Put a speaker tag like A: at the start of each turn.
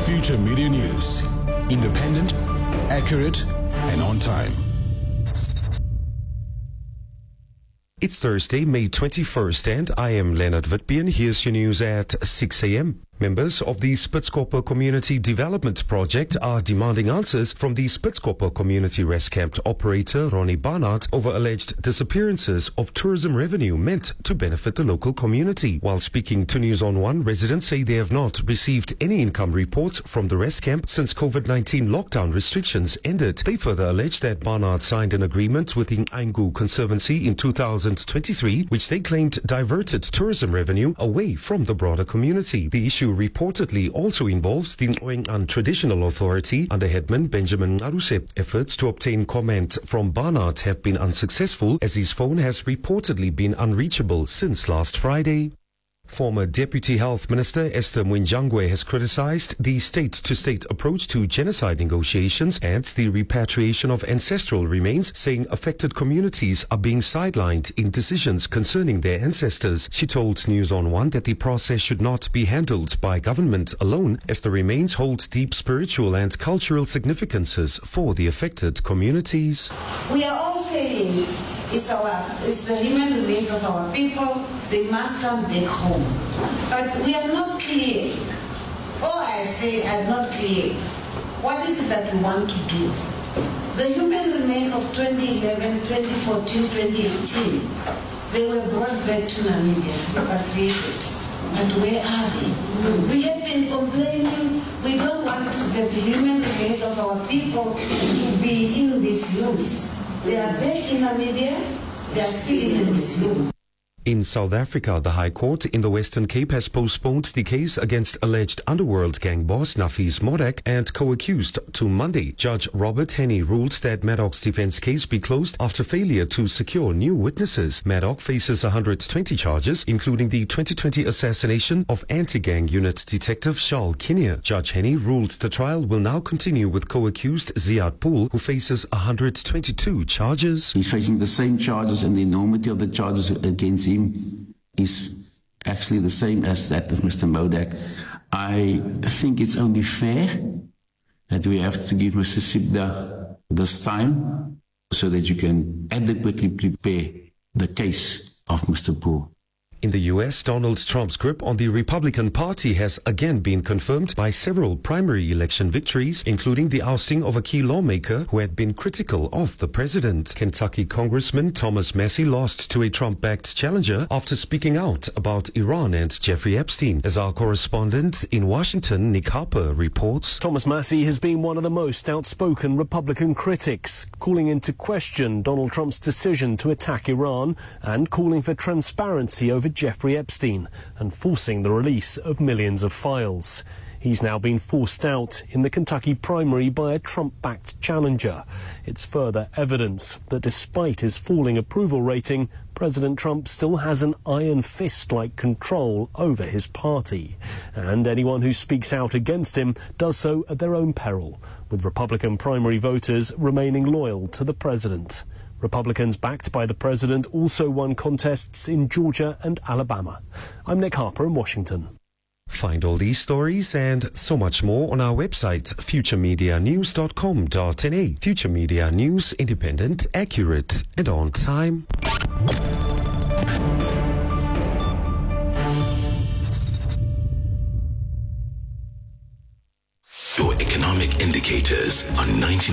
A: Future Media News. Independent, accurate, and on time.
B: It's Thursday, May 21st, and I am Leonard Witbeen. Here's your news at 6 a.m. Members of the Spitzkoppe Community Development Project are demanding answers from the Spitzkoppe Community Rest Camp operator Ronnie Barnard over alleged disappearances of tourism revenue meant to benefit the local community. While speaking to News on One, residents say they have not received any income reports from the rest camp since COVID-19 lockdown restrictions ended. They further allege that Barnard signed an agreement with the Aingu Conservancy in 2023, which they claimed diverted tourism revenue away from the broader community. The issue reportedly also involves the Oengan Traditional Authority under headman Benjamin Ngaruse. Efforts to obtain comment from Barnard have been unsuccessful, as his phone has reportedly been unreachable since last Friday. Former Deputy Health Minister Esther Mwinjangwe has criticized the state-to-state approach to genocide negotiations and the repatriation of ancestral remains, saying affected communities are being sidelined in decisions concerning their ancestors. She told News on One that the process should not be handled by government alone, as the remains hold deep spiritual and cultural significances for the affected communities.
C: We are all saying it's the human remains of our people. They must come back home. But we are not clear. I'm not clear. What is it that we want to do? The human remains of 2011, 2014, 2018, they were brought back to Namibia, repatriated. But where are they? We have been complaining. We don't want the human remains of our people to be in museums. They are back in Namibia. They are still in the museum.
B: In South Africa, the High Court in the Western Cape has postponed the case against alleged underworld gang boss Nafis Modak and co-accused to Monday. Judge Robert Henney ruled that Maddock's defense case be closed after failure to secure new witnesses. Maddock faces 120 charges, including the 2020 assassination of anti-gang unit detective Charles Kinnear. Judge Henney ruled the trial will now continue with co-accused Ziad Pool, who faces 122 charges.
D: He's facing the same charges, and the enormity of the charges against him is actually the same as that of Mr. Modak. I think it's only fair that we have to give Mr. Sibda this time so that you can adequately prepare the case of Mr. Poole.
B: In the U.S., Donald Trump's grip on the Republican Party has again been confirmed by several primary election victories, including the ousting of a key lawmaker who had been critical of the president. Kentucky Congressman Thomas Massie lost to a Trump-backed challenger after speaking out about Iran and Jeffrey Epstein. As our correspondent in Washington, Nick Harper, reports,
E: Thomas Massie has been one of the most outspoken Republican critics, calling into question Donald Trump's decision to attack Iran and calling for transparency over Jeffrey Epstein and forcing the release of millions of files. He's now been forced out in the Kentucky primary by a Trump-backed challenger. It's further evidence that despite his falling approval rating, President Trump still has an iron fist-like control over his party. And anyone who speaks out against him does so at their own peril, with Republican primary voters remaining loyal to the president. Republicans backed by the president also won contests in Georgia and Alabama. I'm Nick Harper in Washington.
B: Find all these stories and so much more on our website, futuremedianews.com.na. Future Media News, independent, accurate, and on time.
A: Your economic indicators on 99.